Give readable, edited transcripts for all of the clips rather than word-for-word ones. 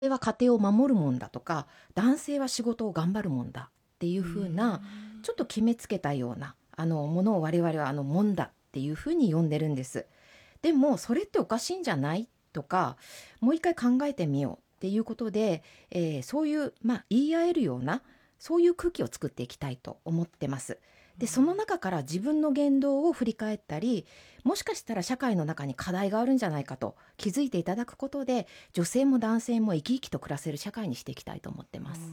性は家庭を守るもんだとか、男性は仕事を頑張るもんだっていう風な、ちょっと決めつけたようなものを我々はもんだっていう風に呼んでるんです。でもそれっておかしいんじゃないとか、もう一回考えてみようっていうことで、そういう、言い合えるようなそういう空気を作っていきたいと思ってます。でその中から自分の言動を振り返ったり、もしかしたら社会の中に課題があるんじゃないかと気づいていただくことで、女性も男性も生き生きと暮らせる社会にしていきたいと思ってます。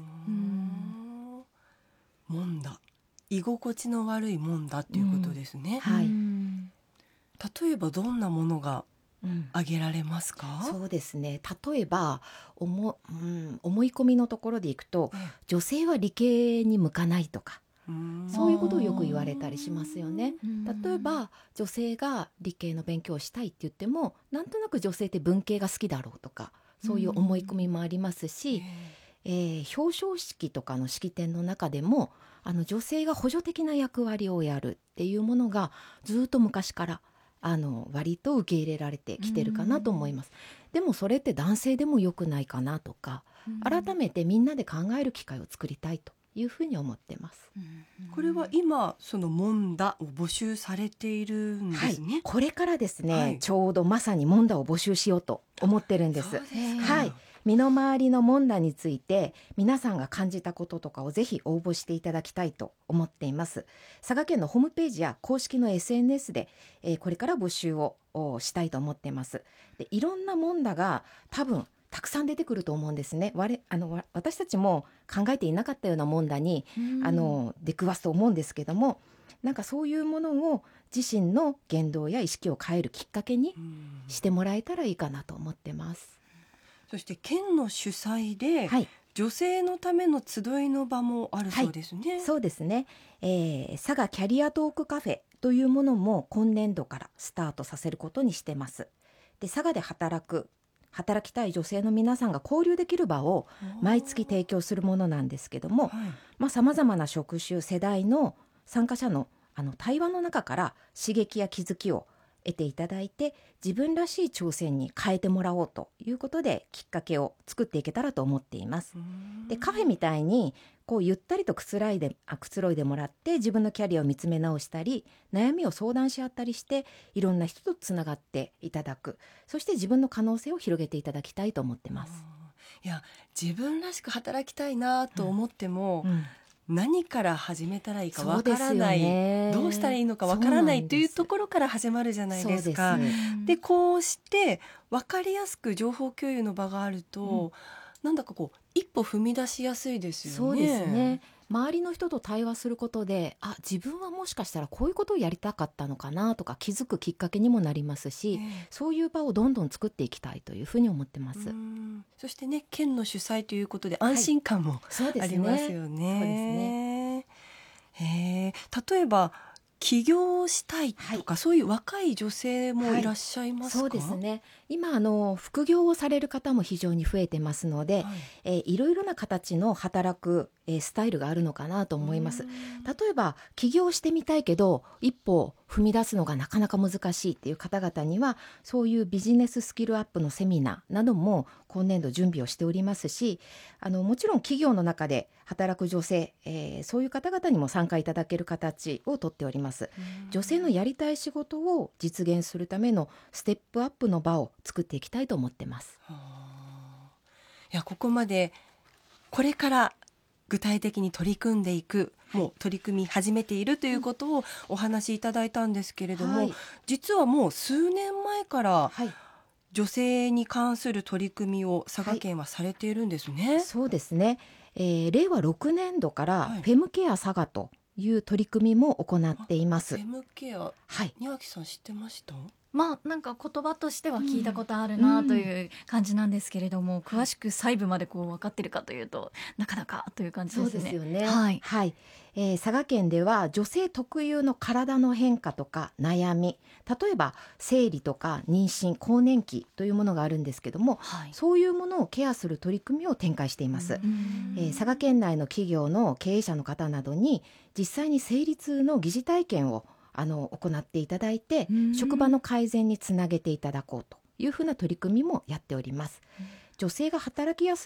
もんだ、居心地の悪いもんだっていうことですね。 はい。 例えばどんなものが挙げられますか？ そうですね。例えば思い込みのところでいくと、女性は理系に向かないとか、そういうことをよく言われたりしますよね。例えば女性が理系の勉強をしたいって言っても、なんとなく女性って文系が好きだろうとか、そういう思い込みもありますし、表彰式とかの式典の中でも女性が補助的な役割をやるっていうものがずっと昔から割と受け入れられてきてるかなと思います。でもそれって男性でも良くないかなとか、改めてみんなで考える機会を作りたいというふうに思ってます。 これは今そのもんだを募集されているんですね。 これからですね、ちょうどまさにモンダを募集しようと思ってるんです。身の回りのモンダについて皆さんが感じたこととかをぜひ応募していただきたいと思っています。佐賀県のホームページや公式の SNS で、これから募集をしたいと思っています。でいろんなモンダが多分たくさん出てくると思うんですね。私たちも考えていなかったようなモンダに出くわすと思うんですけども、なんかそういうものを自身の言動や意識を変えるきっかけにしてもらえたらいいかなと思ってます。 そして県の主催で、女性のための集いの場もあるそうですね。 そうですね、佐賀キャリアトークカフェというものも今年度からスタートさせることにしてます。で佐賀で働きたい女性の皆さんが交流できる場を毎月提供するものなんですけども、さまざまな職種世代の参加者の対話の中から刺激や気づきを得ていただいて、自分らしい挑戦に変えてもらおうということできっかけを作っていけたらと思っています。でカフェみたいにこうゆったりとくつろいでもらって、自分のキャリアを見つめ直したり悩みを相談し合ったりして、いろんな人とつながっていただく、そして自分の可能性を広げていただきたいと思ってます。 いや、自分らしく働きたいなと思っても、何から始めたらいいかわからない、どうしたらいいのかわからないというところから始まるじゃないですか。でこうして分かりやすく情報共有の場があると、なんだかこう一歩踏み出しやすいですよね。 そうですね。周りの人と対話することで、自分はもしかしたらこういうことをやりたかったのかなとか気づくきっかけにもなりますし、そういう場をどんどん作っていきたいというふうに思ってます。 そしてね、県の主催ということで安心感もありますよね。例えば起業したいとか、そういう若い女性もいらっしゃいますか？ そうですね。今副業をされる方も非常に増えてますので、いろいろな形の働くスタイルがあるのかなと思います。例えば起業してみたいけど一歩踏み出すのがなかなか難しいっていう方々には、そういうビジネススキルアップのセミナーなども今年度準備をしておりますし、もちろん企業の中で働く女性、そういう方々にも参加いただける形をとっております。女性のやりたい仕事を実現するためのステップアップの場を作っていきたいと思ってます。 いや、ここまでこれから具体的に取り組んでいく、もう取り組み始めているということをお話しいただいたんですけれども、実はもう数年前から女性に関する取り組みを佐賀県はされているんですね。 そうですね、令和6年度からフェムケア佐賀という取り組みも行っています。 フェムケア、庭木さん知ってました？ なんか言葉としては聞いたことあるなという感じなんですけれども、詳しく細部まで分かってるかというとなかなかという感じですね。 そうですよね。佐賀県では女性特有の体の変化とか悩み、例えば生理とか妊娠更年期というものがあるんですけども、そういうものをケアする取り組みを展開しています。佐賀県内の企業の経営者の方などに実際に生理痛の疑似体験を行っていただいて、職場の改善につなげていただこうというふうな取り組みもやっております。女性が働きやす